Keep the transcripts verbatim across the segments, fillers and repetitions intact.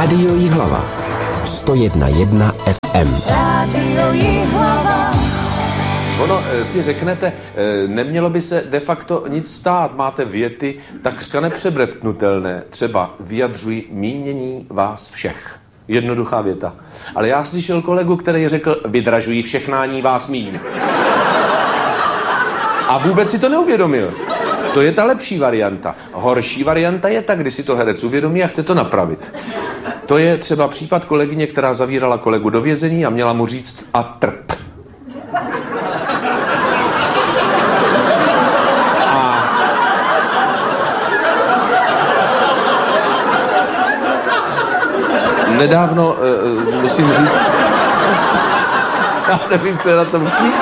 Rádio Jihlava. sto jedna jedna F M. Rádio Jihlava. Ono si řeknete, nemělo by se de facto nic stát. Máte věty takřka nepřebrepnutelné. Třeba vyjadřují mínění vás všech. Jednoduchá věta. Ale já slyšel kolegu, který řekl, vydražují všechnání vás míň. A vůbec si to neuvědomil. To je ta lepší varianta. Horší varianta je ta, kdy si to herec uvědomí a chce to napravit. To je třeba případ kolegyně, která zavírala kolegu do vězení a měla mu říct a trp. A nedávno, uh, musím říct, já nevím, co je na tom smích.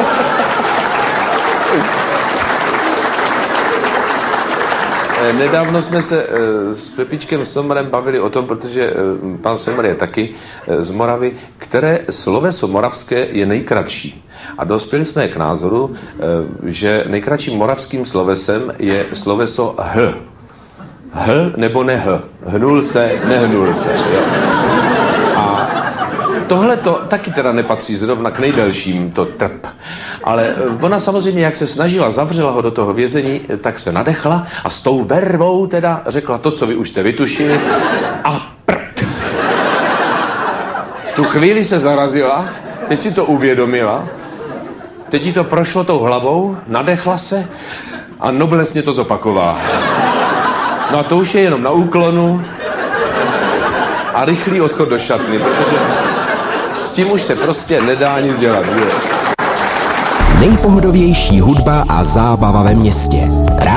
Nedávno jsme se s Pepičkem Sommerem bavili o tom, protože pan Sommer je taky z Moravy, které sloveso moravské je nejkratší. A dospěli jsme k názoru, že nejkratším moravským slovesem je sloveso h. H nebo ne h. Hnul se, nehnul se. Jo? A tohle to taky teda nepatří zrovna k nejdelším, to trp. Ale ona samozřejmě, jak se snažila, zavřela ho do toho vězení, tak se nadechla a s tou vervou teda řekla to, co vy už jste vytušili, a prd. V tu chvíli se zarazila, teď si to uvědomila, teď jí to prošlo tou hlavou, nadechla se a noblesně to zopakovala. No a to už je jenom na úklonu a rychlý odchod do šatny, protože s tím už se prostě nedá nic dělat. Je. Nejpohodovější hudba a zábava ve městě.